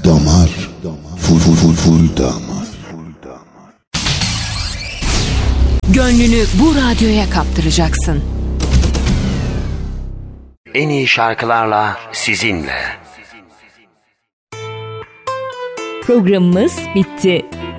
Damar. Full damar. Gönlünü bu radyoya kaptıracaksın. En iyi şarkılarla sizinle. Programımız bitti.